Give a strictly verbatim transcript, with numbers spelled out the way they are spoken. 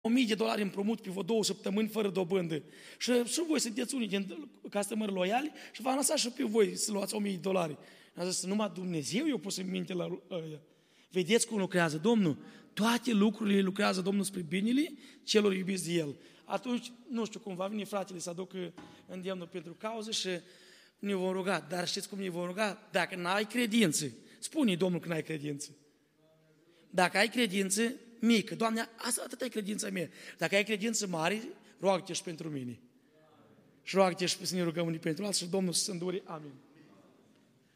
o mie de dolari împrumut pe vreo două săptămâni fără dobândă. Și, și voi sunteți unii din customer loiali și v-am lăsat și pe voi să luați o mie de dolari. Am zis, numai Dumnezeu eu pus în minte la ăia. Vedeți cum lucrează Domnul? Toate lucrurile lucrează Domnul spre binele celor iubiți de El. Atunci, nu știu cum va veni fratele să aducă îndemnul pentru cauză și ne vom ruga. Dar știți cum ne vom ruga? Dacă n-ai credință, spune Domnul că n-ai credință. Dacă ai credință mică, Doamne, asta atât e credința mea. Dacă ai credință mare, roagă-te și pentru mine. Și roagă-te și să ne rugăm unii pentru alții și Domnul să se îndure. Amin.